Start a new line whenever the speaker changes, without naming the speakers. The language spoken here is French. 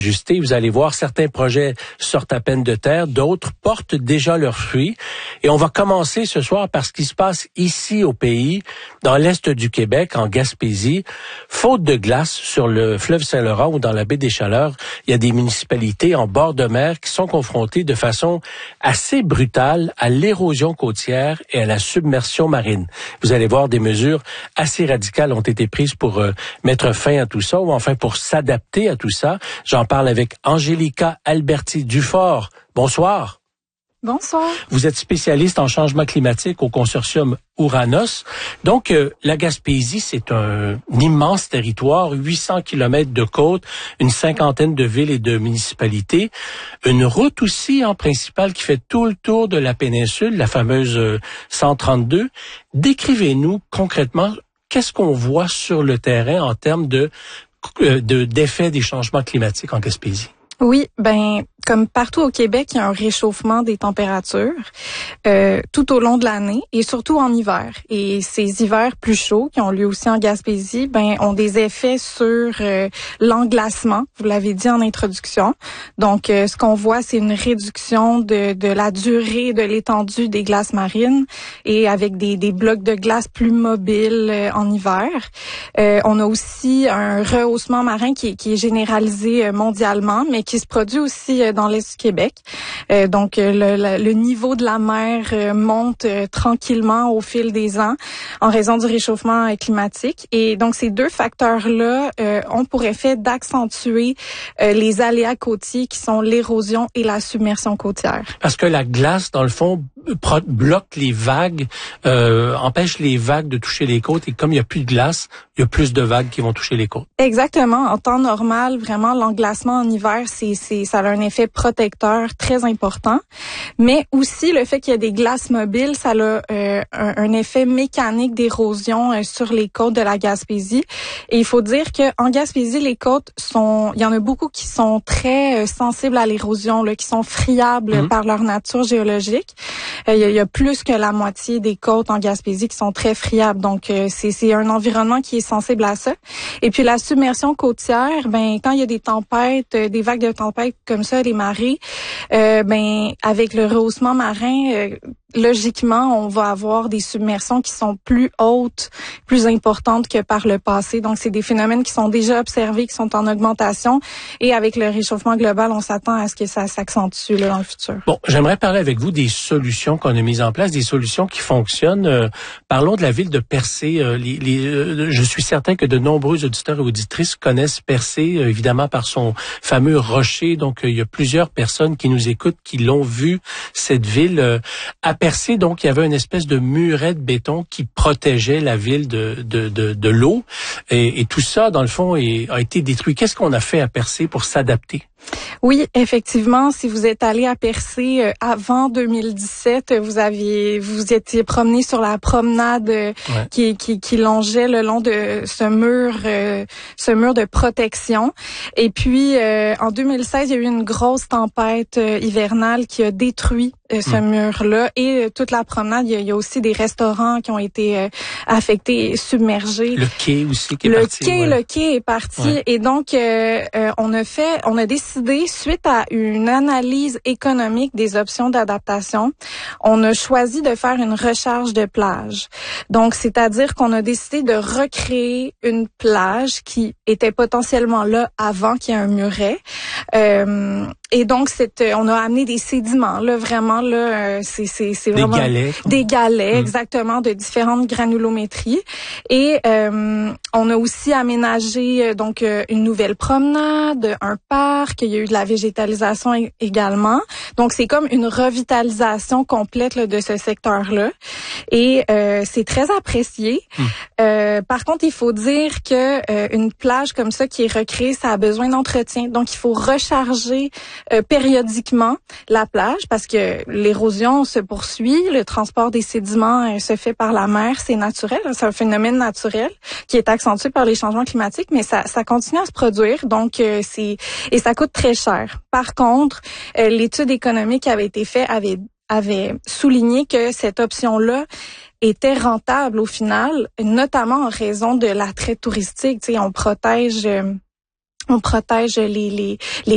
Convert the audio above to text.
ajusté. Vous allez voir, certains projets sortent à peine de terre, d'autres portent déjà leurs fruits. Et on va commencer ce soir par ce qui se passe ici au pays, dans l'est du Québec, en Gaspésie. Faute de glace sur le fleuve Saint-Laurent ou dans la baie des Chaleurs, il y a des municipalités en bord de mer qui sont confrontées de façon assez brutale à l'érosion côtière et à la submersion marine. Vous allez voir, des mesures assez radicales ont été prises pour mettre fin à tout ça, ou enfin pour s'adapter à tout ça. J'en parle avec Angélica Alberti-Dufort. Bonsoir.
Bonsoir.
Vous êtes spécialiste en changement climatique au consortium Ouranos. Donc, la Gaspésie, c'est un immense territoire, 800 kilomètres de côte, une cinquantaine de villes et de municipalités. Une route aussi, en principal, qui fait tout le tour de la péninsule, la fameuse 132. Décrivez-nous concrètement, qu'est-ce qu'on voit sur le terrain en termes d'effet des changements climatiques en Gaspésie?
Oui, comme partout au Québec, il y a un réchauffement des températures tout au long de l'année et surtout en hiver. Et ces hivers plus chauds qui ont lieu aussi en Gaspésie, ont des effets sur l'englacement. Vous l'avez dit en introduction. Donc, ce qu'on voit, c'est une réduction de la durée de l'étendue des glaces marines et avec des blocs de glace plus mobiles en hiver. On a aussi un rehaussement marin qui est généralisé mondialement, mais qui se produit aussi dans l'est du Québec. Donc, le niveau de la mer monte tranquillement au fil des ans en raison du réchauffement climatique. Et donc, ces deux facteurs-là ont pour effet d'accentuer les aléas côtiers qui sont l'érosion et la submersion côtière.
Parce que la glace, dans le fond, bloque les vagues, empêche les vagues de toucher les côtes. Et comme il n'y a plus de glace, il y a plus de vagues qui vont toucher les côtes.
Exactement. En temps normal, vraiment, l'englacement en hiver, ça a un effet protecteur très important. Mais aussi, le fait qu'il y a des glaces mobiles, ça a un effet mécanique d'érosion sur les côtes de la Gaspésie. Et il faut dire que en Gaspésie, les côtes il y en a beaucoup qui sont très sensibles à l'érosion, qui sont friables par leur nature géologique. Il y a plus que la moitié des côtes en Gaspésie qui sont très friables. Donc, c'est un environnement qui est sensible à ça. Et puis, la submersion côtière, quand il y a des tempêtes, des vagues de tempêtes comme ça, les marées, avec le rehaussement marin, logiquement, on va avoir des submersions qui sont plus hautes, plus importantes que par le passé. Donc, c'est des phénomènes qui sont déjà observés, qui sont en augmentation. Et avec le réchauffement global, on s'attend à ce que ça s'accentue dans le futur.
Bon, j'aimerais parler avec vous des solutions qu'on a mises en place, des solutions qui fonctionnent. Parlons de la ville de Percé. Je suis certain que de nombreux auditeurs et auditrices connaissent Percé, évidemment par son fameux rocher. Donc, il y a plusieurs personnes qui nous écoutent, qui l'ont vu, cette ville. À Percé, donc, il y avait une espèce de muret de béton qui protégeait la ville de l'eau. Et tout ça, dans le fond, a été détruit. Qu'est-ce qu'on a fait à Percé pour s'adapter?
Oui, effectivement, si vous êtes allé à Percé avant 2017, vous étiez promené sur la promenade qui longeait le long de ce mur de protection. Et puis en 2016, il y a eu une grosse tempête hivernale qui a détruit ce mur-là et toute la promenade. Il y a aussi des restaurants qui ont été affectés et submergés.
Le quai aussi qui est parti.
Le quai est parti et donc on a décidé, suite à une analyse économique des options d'adaptation, on a choisi de faire une recharge de plage. Donc, c'est-à-dire qu'on a décidé de recréer une plage qui était potentiellement là avant qu'il y ait un muret. Et donc, on a amené des sédiments, c'est vraiment des galets, exactement, de différentes granulométries. Et on a aussi aménagé une nouvelle promenade, un parc. Il y a eu de la végétalisation également. Donc, c'est comme une revitalisation complète de ce secteur-là. Et c'est très apprécié. Par contre, il faut dire que une plage comme ça qui est recréée, ça a besoin d'entretien. Donc, il faut recharger périodiquement la plage parce que l'érosion se poursuit, le transport des sédiments se fait par la mer, c'est naturel, c'est un phénomène naturel qui est accentué par les changements climatiques, mais ça continue à se produire, donc et ça coûte très cher. Par contre, l'étude économique qui avait été faite avait souligné que cette option-là était rentable au final, notamment en raison de l'attrait touristique. Tu sais, on protège les